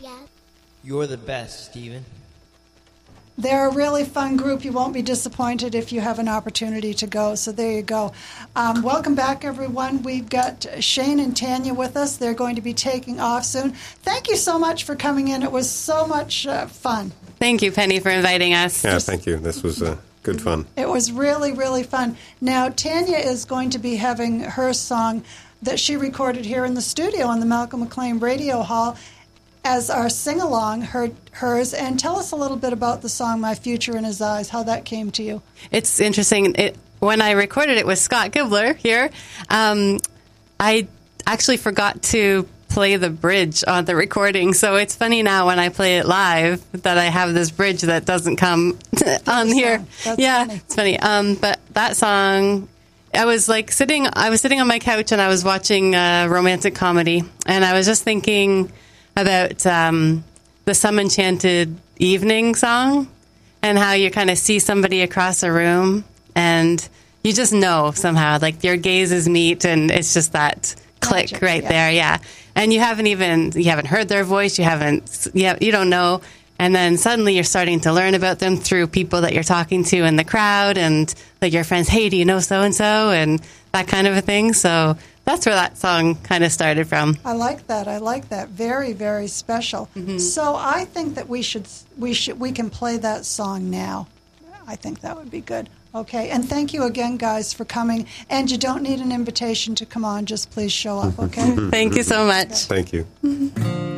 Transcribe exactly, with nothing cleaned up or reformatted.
Dad. You're the best, Stephen. They're a really fun group. You won't be disappointed if you have an opportunity to go. So there you go. Um, welcome back, everyone. We've got Shane and Tanya with us. They're going to be taking off soon. Thank you so much for coming in. It was so much uh, fun. Thank you, Penny, for inviting us. Yeah, thank you. This was uh, good fun. It was really, really fun. Now, Tanya is going to be having her song that she recorded here in the studio in the Malcolm McLean Radio Hall as our sing-along, her, hers. And tell us a little bit about the song My Future in His Eyes, how that came to you. It's interesting. It, when I recorded it with Scott Gibler here, um, I actually forgot to play the bridge on the recording. So it's funny now when I play it live that I have this bridge that doesn't come on here. That's yeah, funny. It's funny. Um, but that song, I was like sitting, I was sitting on my couch and I was watching a romantic comedy, and I was just thinking about um, the Some Enchanted Evening song and how you kind of see somebody across a room and you just know somehow, like your gazes meet and it's just that click Magic, right yeah. there, yeah. And you haven't even, you haven't heard their voice, you haven't, you, you don't know. And then suddenly you're starting to learn about them through people that you're talking to in the crowd and like your friends, hey, do you know so-and-so? And that kind of a thing. So that's where that song kind of started from. I like that. I like that. Very, very special. Mm-hmm. So I think that we should we should we can play that song now. I think that would be good. Okay. And thank you again, guys, for coming. And you don't need an invitation to come on. Just please show up. Okay. Thank you so much. Thank you.